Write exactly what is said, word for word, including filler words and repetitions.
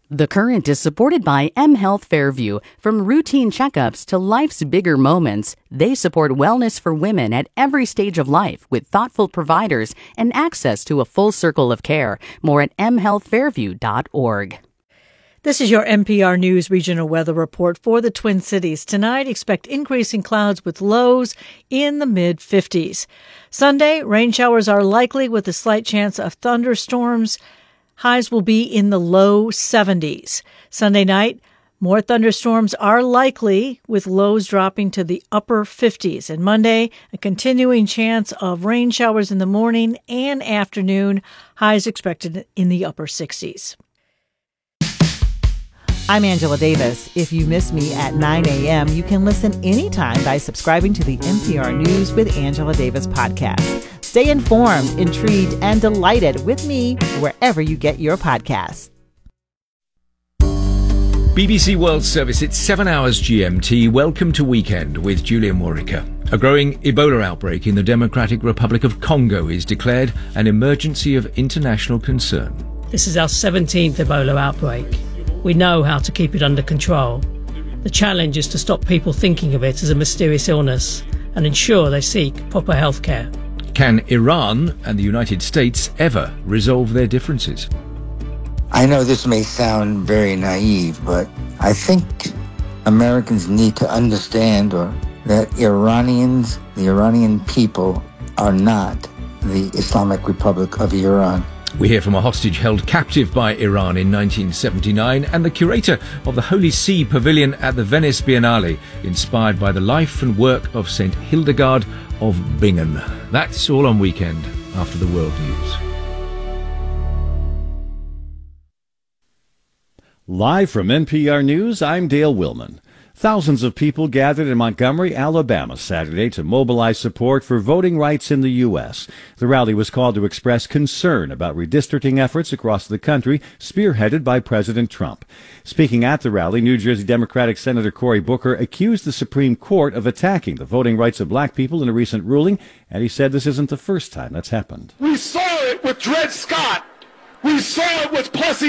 The Current is supported by mHealth Fairview. From routine checkups to life's bigger moments, they support wellness for women at every stage of life with thoughtful providers and access to a full circle of care. More at m health fairview dot org. This is your N P R News regional weather report for the Twin Cities. Tonight, expect increasing clouds with lows in the mid fifties. Sunday, rain showers are likely with a slight chance of thunderstorms. Highs will be in the low seventies. Sunday night, more thunderstorms are likely with lows dropping to the upper fifties. And Monday, a continuing chance of rain showers in the morning and afternoon. Highs expected in the upper sixties. I'm Angela Davis. If you miss me at nine a.m., you can listen anytime by subscribing to the N P R News with Angela Davis podcast. Stay informed, intrigued, and delighted with me wherever you get your podcasts. B B C World Service, it's seven hours G M T. Welcome to Weekend with Julian Warwicker. A growing Ebola outbreak in the Democratic Republic of Congo is declared an emergency of international concern. This is our seventeenth Ebola outbreak. We know how to keep it under control. The challenge is to stop people thinking of it as a mysterious illness and ensure they seek proper health care. Can Iran and the United States ever resolve their differences? I know this may sound very naive, but I think Americans need to understand or that Iranians, the Iranian people, are not the Islamic Republic of Iran. We hear from a hostage held captive by Iran in nineteen seventy-nine and the curator of the Holy See Pavilion at the Venice Biennale, inspired by the life and work of Saint Hildegard of Bingen. That's all on Weekend after the World News. Live from N P R News, I'm Dale Willman. Thousands of people gathered in Montgomery, Alabama Saturday to mobilize support for voting rights in the U S. The rally was called to express concern about redistricting efforts across the country, spearheaded by President Trump. Speaking at the rally, New Jersey Democratic Senator Cory Booker accused the Supreme Court of attacking the voting rights of black people in a recent ruling, and he said this isn't the first time that's happened. We saw it with Dred Scott. We saw it with Plessy